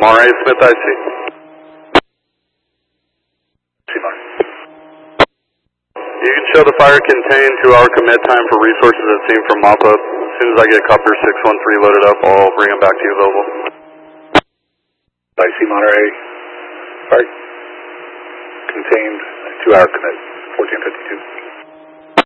Monterey, Smith IC. You can show the fire contained 2-hour commit time for resources at scene from mop-up. As soon as I get copter 613 loaded up, I'll bring them back to you available. IC Monterey, fire contained 2-hour commit, 1452.